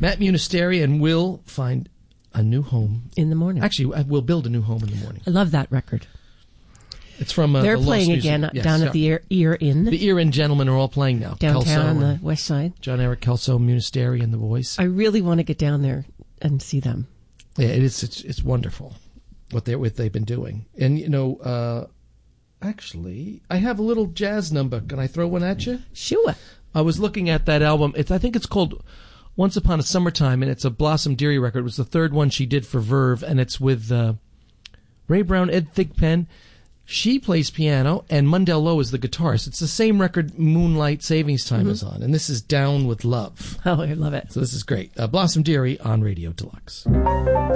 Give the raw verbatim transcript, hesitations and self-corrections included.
Matt Munisteri will find a new home. In the morning. Actually, we'll build a new home in the morning. I love that record. It's from uh, They're the playing Lost again Music. Yes, down yeah. at the Ear, Ear Inn. The Ear Inn gentlemen are all playing now. Downtown Kelso on the and west side. John Eric Kelso, Munisteri, and The Voice. I really want to get down there and see them. Yeah, it is. It's, it's wonderful what they what they've been doing. And you know, uh, actually, I have a little jazz number. Can I throw one at you? Sure. I was looking at that album. It's I think it's called Once Upon a Summertime, and it's a Blossom Dearie record. It was the third one she did for Verve, and it's with uh, Ray Brown, Ed Thigpen. She plays piano, and Mundell Lowe is the guitarist. It's the same record Moonlight Savings Time mm-hmm. is on, and this is Down with Love. Oh, I love it. So this is great. Uh, Blossom Dearie on Radio Deluxe.